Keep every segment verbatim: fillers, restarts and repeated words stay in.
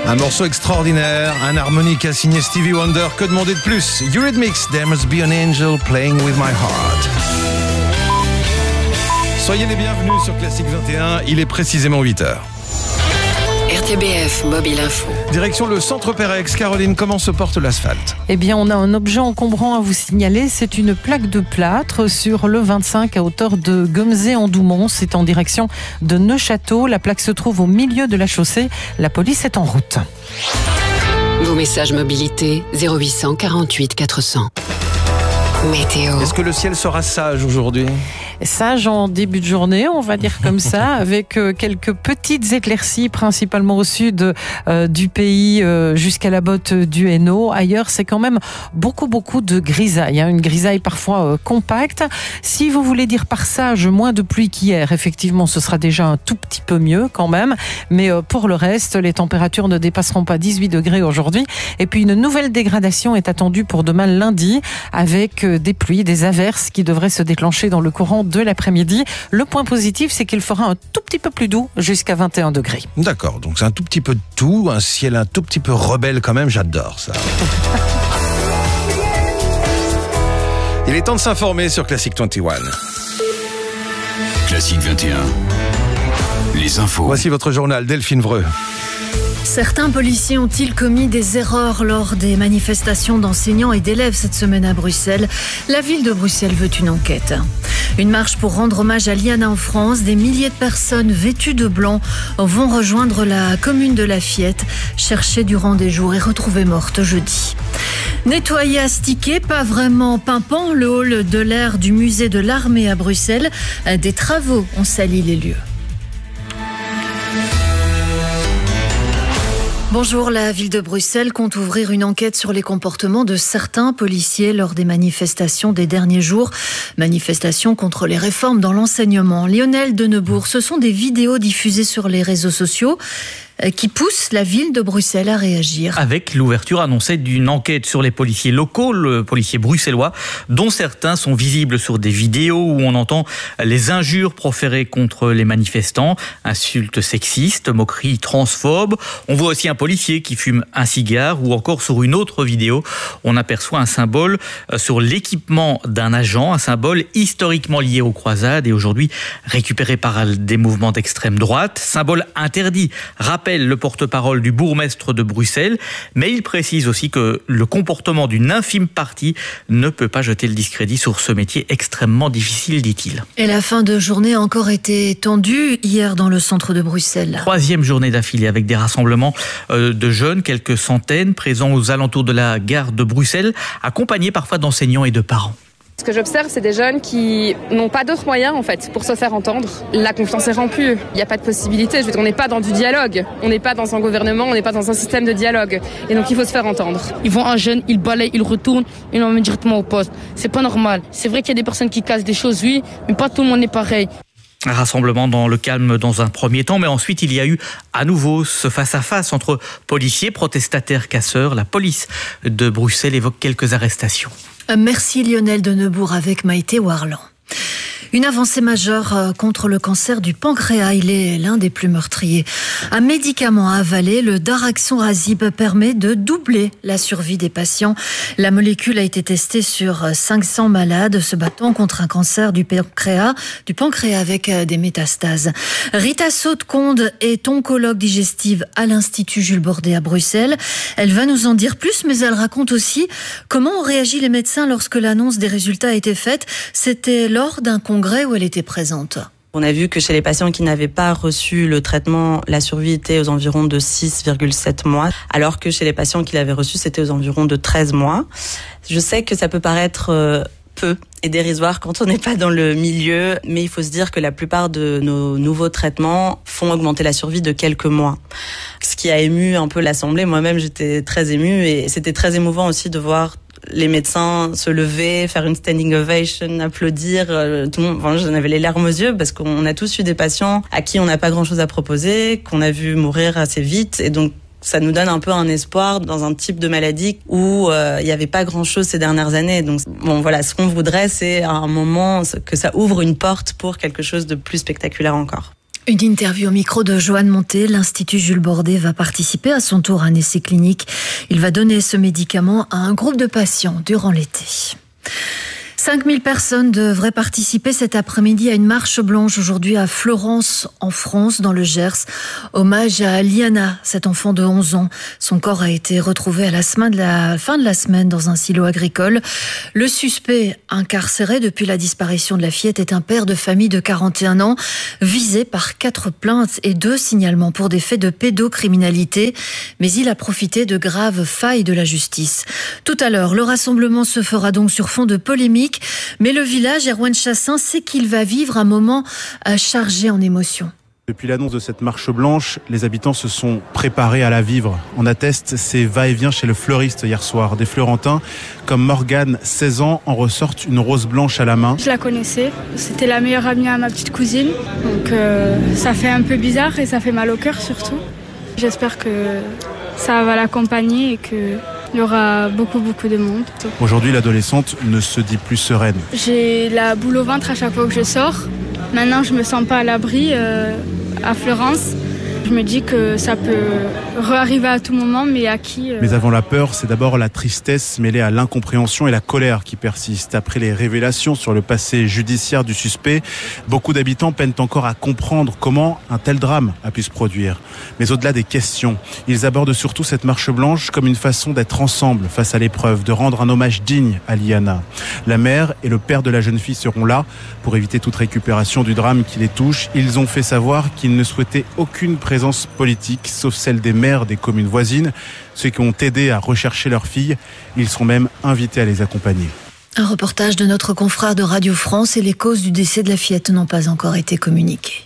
Un morceau extraordinaire, un harmonica signé Stevie Wonder, que demander de plus? Eurythmics, There Must Be an Angel Playing With My Heart. Soyez les bienvenus sur Classique vingt et un, il est précisément huit heures. R T B F Mobile Info. Direction le centre Pérex. Caroline, comment se porte l'asphalte? Eh bien, on a un objet encombrant à vous signaler. C'est une plaque de plâtre sur le vingt-cinq à hauteur de Gomzé-en-Doumont. C'est en direction de Neufchâteau. La plaque se trouve au milieu de la chaussée. La police est en route. Vos messages mobilité zéro huit cent quarante-huit quatre cents. Météo. Est-ce que le ciel sera sage aujourd'hui? Sage en début de journée, on va dire comme ça, avec quelques petites éclaircies, principalement au sud euh, du pays, euh, jusqu'à la botte du Hainaut. Ailleurs, c'est quand même beaucoup, beaucoup de grisaille, hein, une grisaille parfois euh, compacte. Si vous voulez dire par sage, moins de pluie qu'hier, effectivement, ce sera déjà un tout petit peu mieux quand même. Mais euh, pour le reste, les températures ne dépasseront pas dix-huit degrés aujourd'hui. Et puis, une nouvelle dégradation est attendue pour demain lundi, avec euh, des pluies, des averses qui devraient se déclencher dans le courant de l'après-midi. Le point positif, c'est qu'il fera un tout petit peu plus doux jusqu'à vingt et un degrés. D'accord, donc c'est un tout petit peu de tout, un ciel un tout petit peu rebelle quand même, j'adore ça. Il est temps de s'informer sur Classique vingt et un. Classique vingt et un, les infos. Voici votre journal, Delphine Vreux. Certains policiers ont-ils commis des erreurs lors des manifestations d'enseignants et d'élèves cette semaine à Bruxelles? La ville de Bruxelles veut une enquête. Une marche pour rendre hommage à Liana en France. Des milliers de personnes vêtues de blanc vont rejoindre la commune de Lafayette, cherchée durant des jours et retrouvée morte jeudi. Nettoyé, astiqué, pas vraiment pimpant, le hall de l'air du musée de l'armée à Bruxelles. Des travaux ont sali les lieux. Bonjour, la ville de Bruxelles compte ouvrir une enquête sur les comportements de certains policiers lors des manifestations des derniers jours. Manifestations contre les réformes dans l'enseignement. Lionel de Neubourg, ce sont des vidéos diffusées sur les réseaux sociaux qui pousse la ville de Bruxelles à réagir. Avec l'ouverture annoncée d'une enquête sur les policiers locaux, le policier bruxellois, dont certains sont visibles sur des vidéos où on entend les injures proférées contre les manifestants, insultes sexistes, moqueries transphobes. On voit aussi un policier qui fume un cigare, ou encore sur une autre vidéo, on aperçoit un symbole sur l'équipement d'un agent, un symbole historiquement lié aux croisades et aujourd'hui récupéré par des mouvements d'extrême droite. Symbole interdit, rappelle le porte-parole du bourgmestre de Bruxelles, mais il précise aussi que le comportement d'une infime partie ne peut pas jeter le discrédit sur ce métier extrêmement difficile, dit-il. Et la fin de journée a encore été tendue hier dans le centre de Bruxelles. Troisième journée d'affilée avec des rassemblements de jeunes, quelques centaines, présents aux alentours de la gare de Bruxelles, accompagnés parfois d'enseignants et de parents. Ce que j'observe, c'est des jeunes qui n'ont pas d'autres moyens en fait pour se faire entendre. La confiance est rompue, il n'y a pas de possibilité. Je veux dire, on n'est pas dans du dialogue, on n'est pas dans un gouvernement, on n'est pas dans un système de dialogue. Et donc il faut se faire entendre. Ils vont un jeune, ils balayent, ils retournent, ils l'emmènent directement au poste. C'est pas normal. C'est vrai qu'il y a des personnes qui cassent des choses, oui, mais pas tout le monde est pareil. Un rassemblement dans le calme dans un premier temps, mais ensuite il y a eu à nouveau ce face-à-face entre policiers, protestataires, casseurs. La police de Bruxelles évoque quelques arrestations. Merci Lionel de Neubourg avec Maïté Warland. Une avancée majeure contre le cancer du pancréas, il est l'un des plus meurtriers. Un médicament à avaler, le daraxonrasib, permet de doubler la survie des patients. La molécule a été testée sur cinq cents malades se battant contre un cancer du pancréas, du pancréas avec des métastases. Rita Saude-Conde est oncologue digestive à l'Institut Jules Bordet à Bruxelles. Elle va nous en dire plus, mais elle raconte aussi comment ont réagi les médecins lorsque l'annonce des résultats a été faite. C'était lors d'un congrès où elle était présente. On a vu que chez les patients qui n'avaient pas reçu le traitement, la survie était aux environs de six virgule sept mois, alors que chez les patients qui l'avaient reçu, c'était aux environs de treize mois. Je sais que ça peut paraître peu et dérisoire quand on n'est pas dans le milieu, mais il faut se dire que la plupart de nos nouveaux traitements font augmenter la survie de quelques mois. Ce qui a ému un peu l'Assemblée, moi-même j'étais très émue et c'était très émouvant aussi de voir les médecins se lever, faire une standing ovation, applaudir. Tout le monde, enfin, j'en avais les larmes aux yeux parce qu'on a tous eu des patients à qui on n'a pas grand-chose à proposer, qu'on a vu mourir assez vite. Et donc, ça nous donne un peu un espoir dans un type de maladie où euh, il n'y avait pas grand-chose ces dernières années. Donc, bon, voilà, ce qu'on voudrait, c'est à un moment que ça ouvre une porte pour quelque chose de plus spectaculaire encore. Une interview au micro de Joanne Monté. L'Institut Jules Bordet va participer à son tour à un essai clinique. Il va donner ce médicament à un groupe de patients durant l'été. cinq mille personnes devraient participer cet après-midi à une marche blanche aujourd'hui à Florence, en France, dans le Gers. Hommage à Liana, cet enfant de onze ans. Son corps a été retrouvé à la, semaine de la fin de la semaine dans un silo agricole. Le suspect, incarcéré depuis la disparition de la fillette, est un père de famille de quarante et un ans, visé par quatre plaintes et deux signalements pour des faits de pédocriminalité. Mais il a profité de graves failles de la justice. Tout à l'heure, le rassemblement se fera donc sur fond de polémique. Mais le village, Erwan Chassin, sait qu'il va vivre un moment chargé en émotions. Depuis l'annonce de cette marche blanche, les habitants se sont préparés à la vivre. On atteste ces va-et-vient chez le fleuriste hier soir. Des Florentins, comme Morgane, seize ans, en ressortent une rose blanche à la main. Je la connaissais, c'était la meilleure amie à ma petite cousine. Donc euh, ça fait un peu bizarre et ça fait mal au cœur surtout. J'espère que ça va l'accompagner et que... il y aura beaucoup, beaucoup de monde. Aujourd'hui, l'adolescente ne se dit plus sereine. J'ai la boule au ventre à chaque fois que je sors. Maintenant, je me sens pas à l'abri euh, à Florence. Je me dis que ça peut re-arriver à tout moment, mais à qui euh... Mais avant la peur, c'est d'abord la tristesse mêlée à l'incompréhension et la colère qui persistent. Après les révélations sur le passé judiciaire du suspect, beaucoup d'habitants peinent encore à comprendre comment un tel drame a pu se produire. Mais au-delà des questions, ils abordent surtout cette marche blanche comme une façon d'être ensemble face à l'épreuve, de rendre un hommage digne à Liana. La mère et le père de la jeune fille seront là pour éviter toute récupération du drame qui les touche. Ils ont fait savoir qu'ils ne souhaitaient aucune présence politique, sauf celle des maires des communes voisines, ceux qui ont aidé à rechercher leur fille. Ils sont même invités à les accompagner. Un reportage de notre confrère de Radio France, et les causes du décès de la fillette n'ont pas encore été communiquées.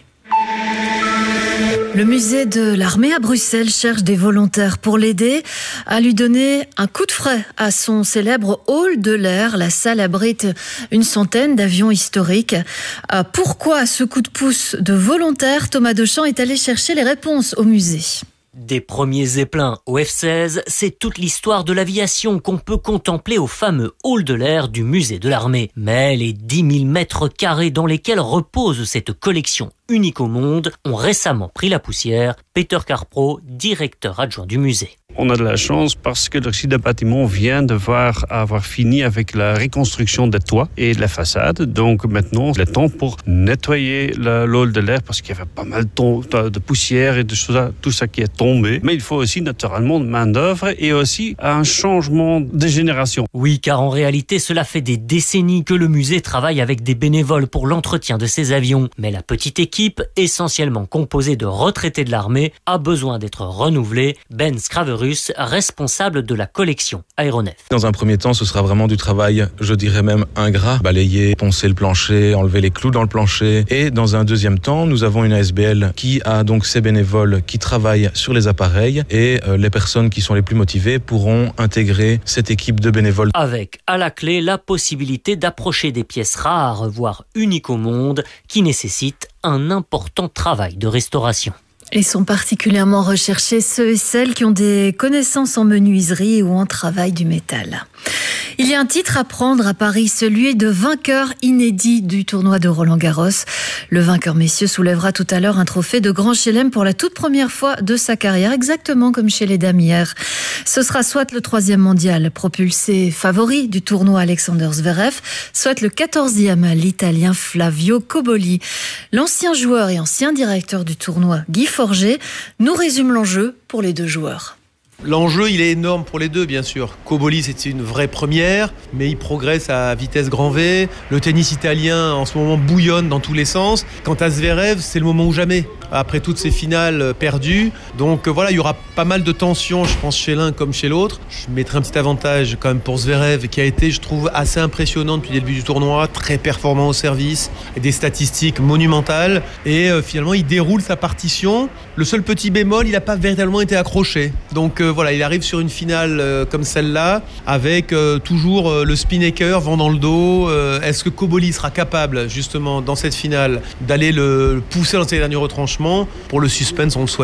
Le musée de l'armée à Bruxelles cherche des volontaires pour l'aider à lui donner un coup de frais à son célèbre hall de l'air. La salle abrite une centaine d'avions historiques. Pourquoi ce coup de pouce de volontaires ? Thomas Dechamps est allé chercher les réponses au musée. Des premiers zeppelins au F seize, c'est toute l'histoire de l'aviation qu'on peut contempler au fameux hall de l'air du musée de l'armée. Mais les dix mille mètres carrés dans lesquels repose cette collection unique au monde ont récemment pris la poussière. Peter Carpro, directeur adjoint du musée. On a de la chance parce que le site de bâtiment vient de voir avoir fini avec la reconstruction des toits et de la façade. Donc maintenant, c'est le temps pour nettoyer le hall de l'air parce qu'il y avait pas mal de, de poussière et de tout ça, tout ça qui est tombé. Mais il faut aussi naturellement de main d'œuvre et aussi un changement de génération. Oui, car en réalité, cela fait des décennies que le musée travaille avec des bénévoles pour l'entretien de ses avions. Mais la petite équipe, essentiellement composée de retraités de l'armée, a besoin d'être renouvelée. Ben Scraverus, responsable de la collection aéronef. Dans un premier temps, ce sera vraiment du travail, je dirais même ingrat. Balayer, poncer le plancher, enlever les clous dans le plancher. Et dans un deuxième temps, nous avons une A S B L qui a donc ses bénévoles qui travaillent sur les appareils et euh, les personnes qui sont les plus motivées pourront intégrer cette équipe de bénévoles. Avec à la clé la possibilité d'approcher des pièces rares, voire uniques au monde, qui nécessitent un important travail de restauration. Et sont particulièrement recherchés ceux et celles qui ont des connaissances en menuiserie ou en travail du métal. Il y a un titre à prendre à Paris, celui de vainqueur inédit du tournoi de Roland-Garros. Le vainqueur messieurs soulèvera tout à l'heure un trophée de Grand Chelem pour la toute première fois de sa carrière, exactement comme chez les dames hier. Ce sera soit le troisième mondial propulsé favori du tournoi Alexander Zverev, soit le quatorzième, l'Italien Flavio Cobolli. L'ancien joueur et ancien directeur du tournoi, Guy Forget, nous résume l'enjeu pour les deux joueurs. L'enjeu, il est énorme pour les deux, bien sûr. Cobolli, c'est une vraie première, mais il progresse à vitesse grand V. Le tennis italien, en ce moment, bouillonne dans tous les sens. Quant à Zverev, c'est le moment ou jamais, après toutes ces finales perdues. Donc voilà, il y aura pas mal de tensions, je pense, chez l'un comme chez l'autre. Je mettrai un petit avantage quand même pour Zverev, qui a été, je trouve, assez impressionnant depuis le début du tournoi, très performant au service, et des statistiques monumentales. Et euh, finalement, il déroule sa partition. Le seul petit bémol, il n'a pas véritablement été accroché. Donc euh, voilà, il arrive sur une finale euh, comme celle-là, avec euh, toujours euh, le spinnaker vent dans le dos. Euh, est-ce que Cobolli sera capable, justement, dans cette finale, d'aller le pousser dans ses derniers retranchements ? Pour le suspense, on le souhaite.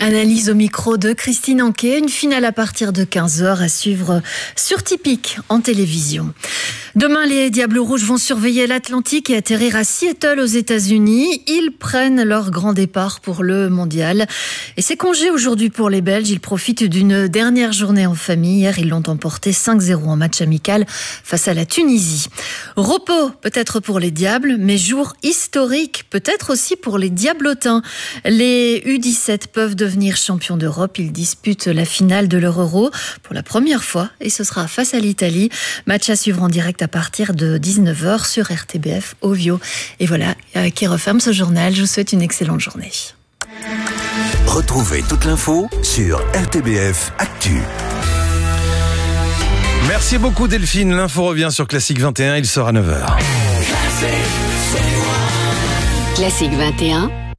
Analyse au micro de Christine Anquet. Une finale à partir de quinze heures à suivre sur Tipic en télévision. Demain, les Diables Rouges vont surveiller l'Atlantique et atterrir à Seattle aux États-Unis. Ils prennent leur grand départ pour le mondial. Et c'est congé aujourd'hui pour les Belges. Ils profitent d'une dernière journée en famille. Hier, ils l'ont emporté cinq zéro en match amical face à la Tunisie. Repos peut-être pour les Diables, mais jour historique peut-être aussi pour les Diablotins. Les U dix-sept peuvent devenir champions d'Europe. Ils disputent la finale de leur Euro pour la première fois et ce sera face à l'Italie. Match à suivre en direct à partir de dix-neuf heures sur R T B F Ovio. Et voilà qui referme ce journal. Je vous souhaite une excellente journée. Retrouvez toute l'info sur R T B F Actu. Merci beaucoup Delphine. L'info revient sur Classique vingt et un. Il sera neuf heures. Classique vingt et un.